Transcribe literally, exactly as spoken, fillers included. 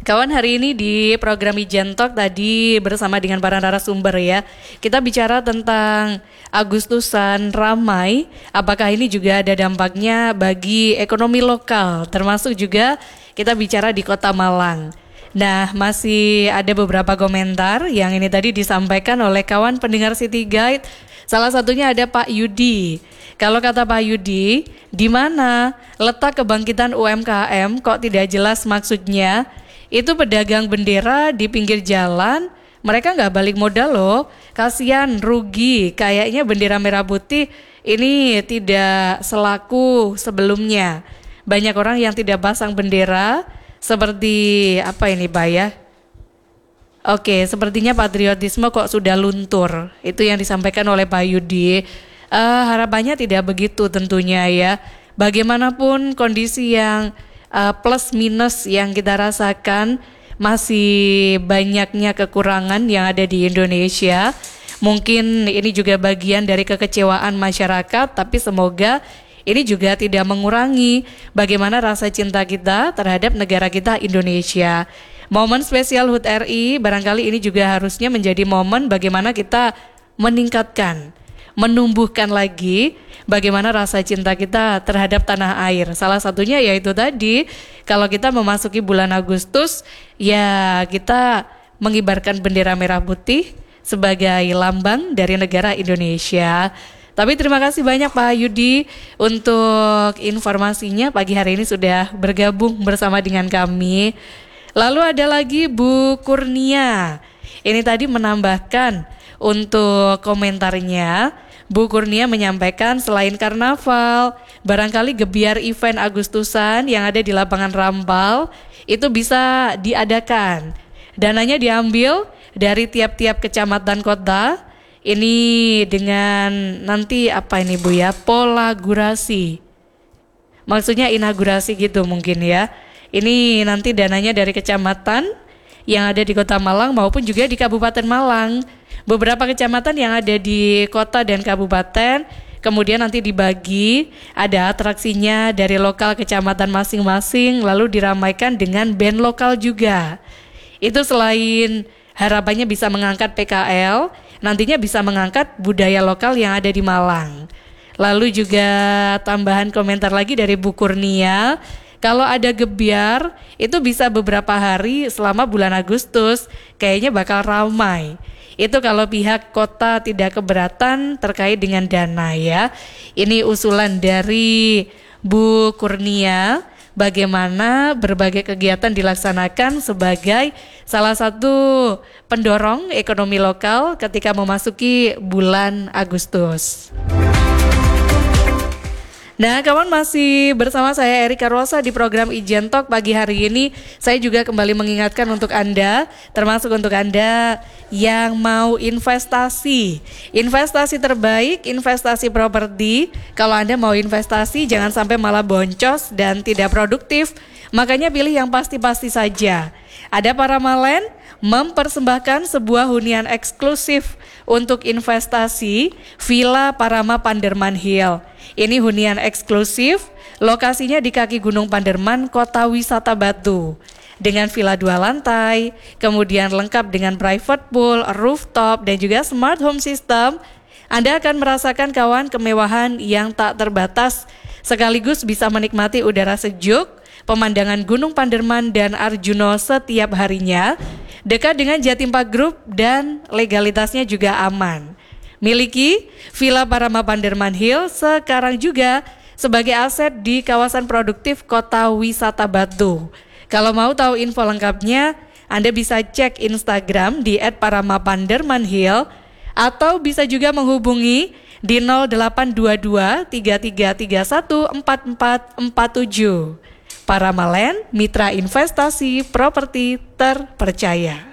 Kawan, hari ini di program Ijen Talk tadi bersama dengan para narasumber ya, kita bicara tentang Agustusan ramai, apakah ini juga ada dampaknya bagi ekonomi lokal, termasuk juga kita bicara di Kota Malang. Nah, masih ada beberapa komentar yang ini tadi disampaikan oleh kawan pendengar City Guide. Salah satunya ada Pak Yudi. Kalau kata Pak Yudi, di mana letak kebangkitan U M K M kok tidak jelas maksudnya? Itu pedagang bendera di pinggir jalan, mereka nggak balik modal loh. Kasian, rugi. Kayaknya bendera merah putih ini tidak selaku sebelumnya. Banyak orang yang tidak pasang bendera. Seperti apa ini Pak ya? Oke, sepertinya patriotisme kok sudah luntur. Itu yang disampaikan oleh Pak Yudi. Uh, harapannya tidak begitu tentunya ya. Bagaimanapun kondisi yang uh, plus minus yang kita rasakan, masih banyaknya kekurangan yang ada di Indonesia. Mungkin ini juga bagian dari kekecewaan masyarakat, tapi semoga ini juga tidak mengurangi bagaimana rasa cinta kita terhadap negara kita Indonesia. Momen spesial H U T R I barangkali ini juga harusnya menjadi momen bagaimana kita meningkatkan, menumbuhkan lagi bagaimana rasa cinta kita terhadap tanah air. Salah satunya yaitu tadi, kalau kita memasuki bulan Agustus, ya kita mengibarkan bendera merah putih sebagai lambang dari negara Indonesia. Tapi terima kasih banyak Pak Yudi untuk informasinya, pagi hari ini sudah bergabung bersama dengan kami. Lalu ada lagi Bu Kurnia. Ini tadi menambahkan untuk komentarnya, Bu Kurnia menyampaikan selain karnaval, barangkali gebiar event Agustusan yang ada di lapangan Rampal itu bisa diadakan. Dananya diambil dari tiap-tiap kecamatan kota. Ini dengan nanti apa ini Bu ya, polaburasi. Maksudnya inaugurasi gitu mungkin ya. Ini nanti dananya dari kecamatan yang ada di Kota Malang maupun juga di Kabupaten Malang. Beberapa kecamatan yang ada di kota dan kabupaten, kemudian nanti dibagi, ada atraksinya dari lokal kecamatan masing-masing, lalu diramaikan dengan band lokal juga. Itu selain harapannya bisa mengangkat P K L, nantinya bisa mengangkat budaya lokal yang ada di Malang. Lalu juga tambahan komentar lagi dari Bu Kurnia, kalau ada gebiar itu bisa beberapa hari selama bulan Agustus, kayaknya bakal ramai. Itu kalau pihak kota tidak keberatan terkait dengan dana ya. Ini usulan dari Bu Kurnia, bagaimana berbagai kegiatan dilaksanakan sebagai salah satu pendorong ekonomi lokal ketika memasuki bulan Agustus. Nah, kawan, masih bersama saya Erika Rosa di program Ijen Talk pagi hari ini. Saya juga kembali mengingatkan untuk Anda, termasuk untuk Anda yang mau investasi. Investasi terbaik, investasi properti. Kalau Anda mau investasi, jangan sampai malah boncos dan tidak produktif. Makanya pilih yang pasti-pasti saja. Ada Paramalen mempersembahkan sebuah hunian eksklusif untuk investasi, Villa Parama Panderman Hill. Ini hunian eksklusif, lokasinya di kaki Gunung Panderman, Kota Wisata Batu. Dengan villa dua lantai, kemudian lengkap dengan private pool, rooftop, dan juga smart home system. Anda akan merasakan kawan kemewahan yang tak terbatas, sekaligus bisa menikmati udara sejuk, pemandangan Gunung Panderman dan Arjuno setiap harinya, dekat dengan Jatim Park Group dan legalitasnya juga aman. Miliki Villa Parama Panderman Hill sekarang juga sebagai aset di kawasan produktif Kota Wisata Batu. Kalau mau tahu info lengkapnya, Anda bisa cek Instagram di et parama panderman hill atau bisa juga menghubungi di nol delapan dua dua tiga tiga tiga satu empat empat empat tujuh. Paramalen, mitra investasi properti terpercaya.